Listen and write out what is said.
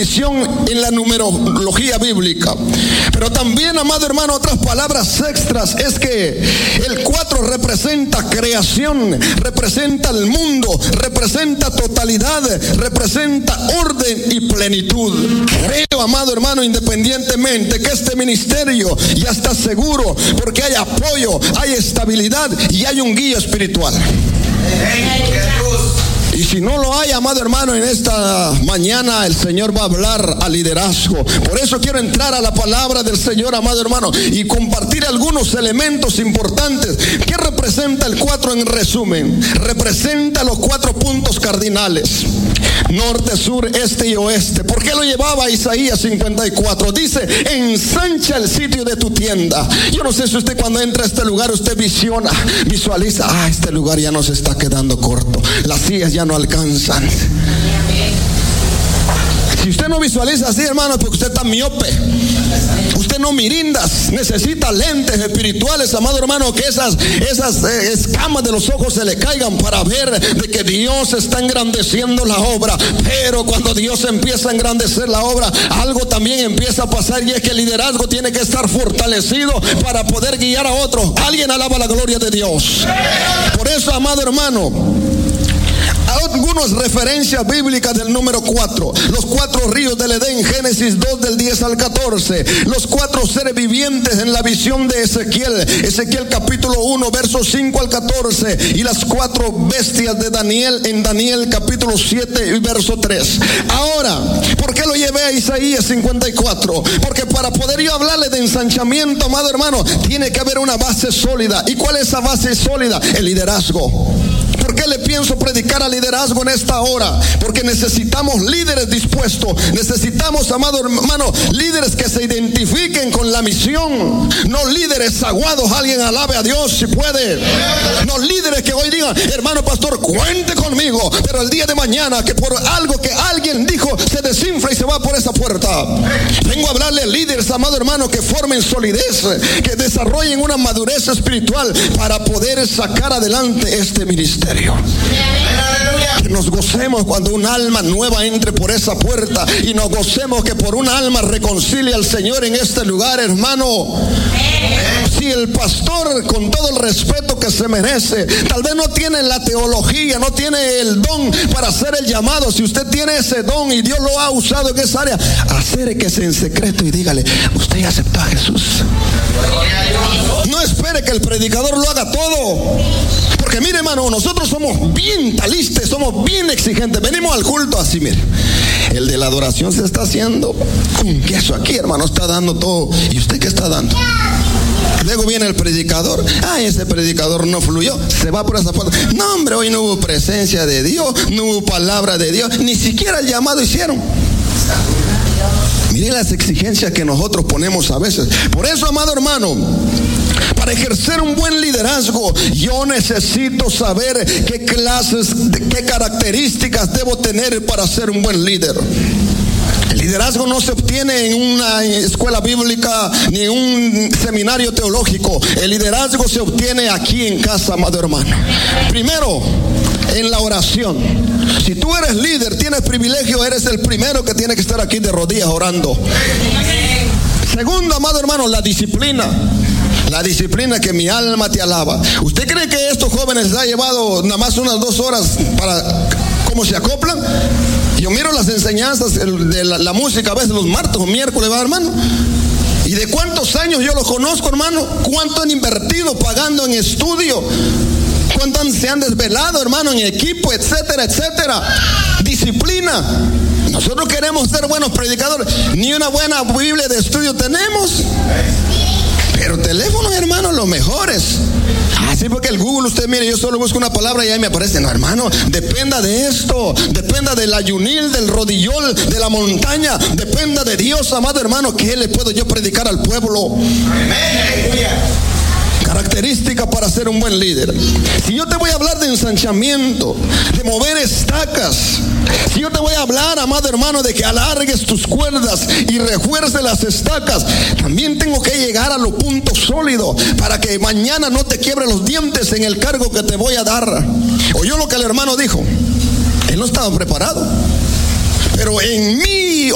en la numerología bíblica. Pero también, amado hermano, otras palabras extras es que el 4 representa creación, representa el mundo, representa totalidad, representa orden y plenitud. Creo, amado hermano, independientemente que este ministerio ya está seguro, porque hay apoyo, hay estabilidad y hay un guía espiritual. Y si no lo hay, amado hermano, en esta mañana el Señor va a hablar al liderazgo. Por eso quiero entrar a la palabra del Señor, amado hermano, y compartir algunos elementos importantes. ¿Qué representa el 4 en resumen? Representa los 4 puntos cardinales: norte, sur, este y oeste. ¿Por qué lo llevaba Isaías 54? Dice: ensancha el sitio de tu tienda. Yo no sé si usted cuando entra a este lugar, usted visualiza, este lugar ya nos está quedando corto, las sillas ya no alcanzan. Si usted no visualiza así, hermano, porque usted está miope, usted no mirindas, necesita lentes espirituales, amado hermano, que esas escamas de los ojos se le caigan para ver de que Dios está engrandeciendo la obra. Pero cuando Dios empieza a engrandecer la obra, algo también empieza a pasar, y es que el liderazgo tiene que estar fortalecido para poder guiar a otros. Alguien alaba la gloria de Dios. Por eso, amado hermano, algunas referencias bíblicas del número 4. Los 4 ríos del Edén, Génesis 2 del 10 al 14. Los 4 seres vivientes en la visión de Ezequiel capítulo 1 versos 5 al 14. Y las 4 bestias de Daniel en Daniel capítulo 7 y verso 3. Ahora, ¿por qué lo llevé a Isaías 54? Porque para poder yo hablarle de ensanchamiento, amado hermano, tiene que haber una base sólida. ¿Y cuál es esa base sólida? El liderazgo. ¿Por qué le pienso predicar al liderazgo en esta hora? Porque necesitamos líderes dispuestos. Necesitamos, amado hermano, líderes que se identifiquen con la misión. No líderes aguados. Alguien alabe a Dios si puede. No líderes que hoy digan: hermano pastor, cuente conmigo, pero el día de mañana que por algo que alguien dijo se desinfla y se va por esa puerta. Vengo a hablarle a líderes, amado hermano, que formen solidez, que desarrollen una madurez espiritual para poder sacar adelante este ministerio. Que nos gocemos cuando un alma nueva entre por esa puerta, y nos gocemos que por un alma reconcilie al Señor en este lugar, hermano. Si el pastor, con todo el respeto que se merece, tal vez no tiene la teología, no tiene el don para hacer el llamado, si usted tiene ese don y Dios lo ha usado en esa área, acérquese en secreto y dígale: usted ya aceptó a Jesús. No espere que el predicador lo haga todo. Porque mire, hermano, nosotros somos bien talistes, somos bien exigentes. Venimos al culto así, mire. El de la adoración se está haciendo con queso aquí, hermano, está dando todo. ¿Y usted qué está dando? Luego viene el predicador. Ese predicador no fluyó, se va por esa puerta. No, hombre, hoy no hubo presencia de Dios, no hubo palabra de Dios, ni siquiera el llamado hicieron. Miren las exigencias que nosotros ponemos a veces. Por eso, amado hermano, para ejercer un buen liderazgo, yo necesito saber qué características debo tener para ser un buen líder. El liderazgo no se obtiene en una escuela bíblica ni en un seminario teológico. El liderazgo se obtiene aquí en casa, amado hermano. Primero, en la oración. Si tú eres líder, tienes privilegio, eres el primero que tiene que estar aquí de rodillas orando. Segundo, amado hermano, la disciplina. La disciplina, que mi alma te alaba. ¿Usted cree que estos jóvenes les ha llevado nada más unas 2 horas para cómo se acoplan? Yo miro las enseñanzas de la música a veces los martes o miércoles, ¿va, hermano? ¿Y de cuántos años yo los conozco, hermano? ¿Cuánto han invertido pagando en estudio? ¿Cuánto se han desvelado, hermano, en equipo, etcétera, etcétera? Disciplina. Nosotros queremos ser buenos predicadores. Ni una buena Biblia de estudio tenemos. Pero teléfonos, hermano, los mejores. Así porque el Google, usted mire, yo solo busco una palabra y ahí me aparece. No, hermano, dependa de esto. Dependa del ayunil, del rodillol, de la montaña. Dependa de Dios, amado hermano. ¿Qué le puedo yo predicar al pueblo? Característica para ser un buen líder. Si yo te voy a hablar de ensanchamiento, de mover estacas, si yo te voy a hablar, amado hermano, de que alargues tus cuerdas y refuerces las estacas, también tengo que llegar a los puntos sólidos para que mañana no te quiebre los dientes en el cargo que te voy a dar. ¿Oyó lo que el hermano dijo? Él no estaba preparado. Pero en mí